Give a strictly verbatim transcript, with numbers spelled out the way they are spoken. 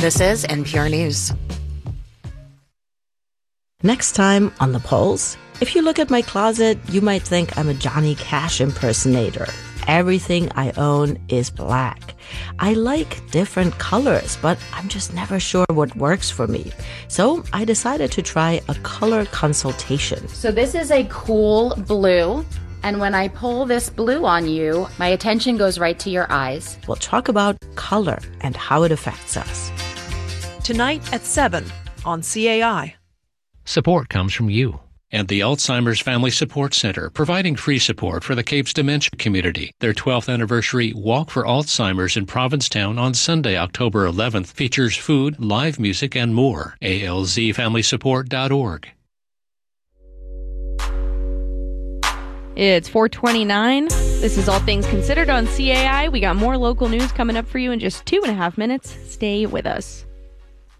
This is N P R News. Next time on The Pulse, if you look at my closet, you might think I'm a Johnny Cash impersonator. Everything I own is black. I like different colors, but I'm just never sure what works for me. So I decided to try a color consultation. So this is a cool blue. And when I pull this blue on you, my attention goes right to your eyes. We'll talk about color and how it affects us. Tonight at seven on C A I. Support comes from you and the Alzheimer's Family Support Center, providing free support for the Cape's dementia community. Their twelfth anniversary Walk for Alzheimer's in Provincetown on Sunday, October eleventh features food, live music, and more. A L Z family support dot org. It's four twenty-nine. This is All Things Considered on C A I. We got more local news coming up for you in just two and a half minutes. Stay with us.